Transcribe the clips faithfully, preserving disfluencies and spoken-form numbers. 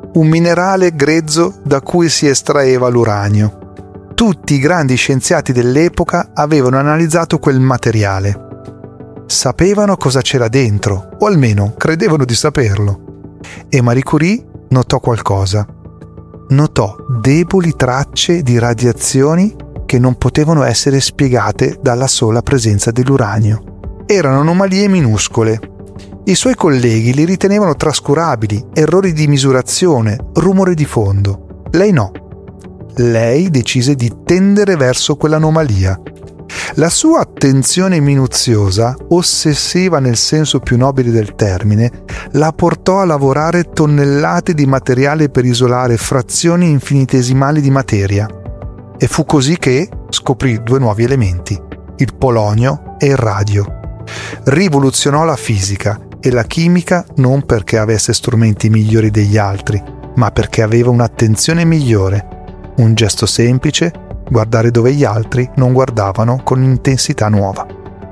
un minerale grezzo da cui si estraeva l'uranio. Tutti i grandi scienziati dell'epoca avevano analizzato quel materiale. Sapevano cosa c'era dentro, o almeno credevano di saperlo. E Marie Curie notò qualcosa. Notò deboli tracce di radiazioni che non potevano essere spiegate dalla sola presenza dell'uranio. Erano anomalie minuscole. I suoi colleghi li ritenevano trascurabili, errori di misurazione, rumore di fondo. Lei no. Lei decise di tendere verso quell'anomalia. La sua attenzione minuziosa, ossessiva nel senso più nobile del termine, la portò a lavorare tonnellate di materiale per isolare frazioni infinitesimali di materia. E fu così che scoprì due nuovi elementi, il polonio e il radio. Rivoluzionò la fisica e la chimica non perché avesse strumenti migliori degli altri, ma perché aveva un'attenzione migliore. Un gesto semplice, guardare dove gli altri non guardavano con intensità nuova.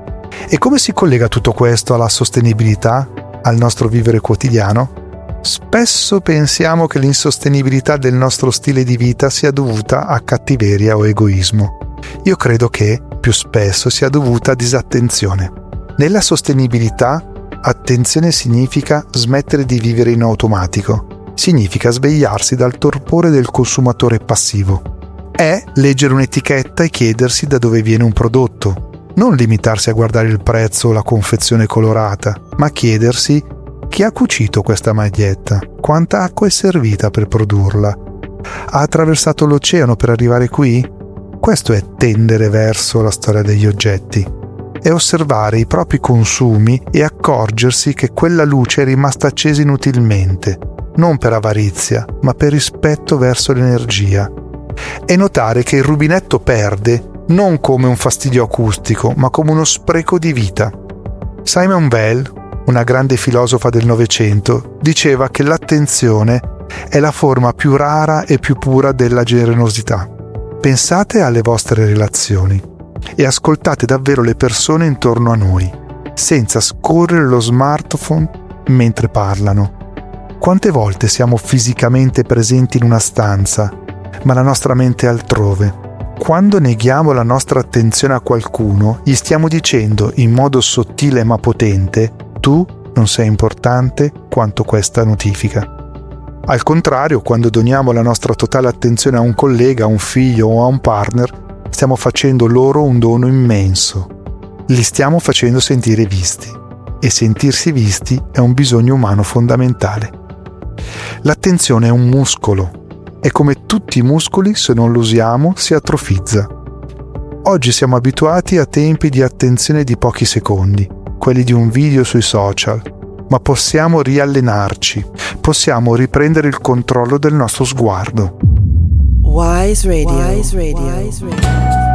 E come si collega tutto questo alla sostenibilità, al nostro vivere quotidiano? Spesso pensiamo che l'insostenibilità del nostro stile di vita sia dovuta a cattiveria o egoismo. Io credo che, più spesso, sia dovuta a disattenzione. Nella sostenibilità, attenzione significa smettere di vivere in automatico. Significa svegliarsi dal torpore del consumatore passivo. È leggere un'etichetta e chiedersi da dove viene un prodotto. Non limitarsi a guardare il prezzo o la confezione colorata, ma chiedersi chi ha cucito questa maglietta, quanta acqua è servita per produrla. Ha attraversato l'oceano per arrivare qui? Questo è tendere verso la storia degli oggetti. È osservare i propri consumi e accorgersi che quella luce è rimasta accesa inutilmente, non per avarizia, ma per rispetto verso l'energia. E notare che il rubinetto perde non come un fastidio acustico, ma come uno spreco di vita. Simone Weil, una grande filosofa del Novecento, diceva che l'attenzione è la forma più rara e più pura della generosità. Pensate alle vostre relazioni e ascoltate davvero le persone intorno a noi, senza scorrere lo smartphone mentre parlano. Quante volte siamo fisicamente presenti in una stanza, ma la nostra mente è altrove? Quando neghiamo la nostra attenzione a qualcuno, gli stiamo dicendo in modo sottile ma potente: tu non sei importante quanto questa notifica. Al contrario, quando doniamo la nostra totale attenzione a un collega, a un figlio o a un partner, stiamo facendo loro un dono immenso. Li stiamo facendo sentire visti. E sentirsi visti è un bisogno umano fondamentale. L'attenzione è un muscolo. E come tutti i muscoli, se non lo usiamo, si atrofizza. Oggi siamo abituati a tempi di attenzione di pochi secondi, quelli di un video sui social, ma possiamo riallenarci, possiamo riprendere il controllo del nostro sguardo. Wise Radio. Wise Radio. Wise Radio.